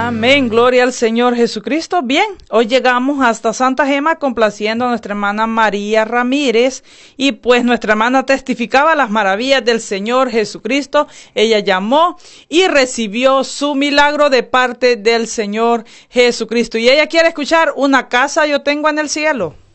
Amén, gloria al Señor Jesucristo. Bien, hoy llegamos hasta Santa Gema complaciendo a nuestra hermana María Ramírez y pues nuestra hermana testificaba las maravillas del Señor Jesucristo. Ella llamó y recibió su milagro de parte del Señor Jesucristo y ella quiere escuchar Una casa yo tengo en el cielo.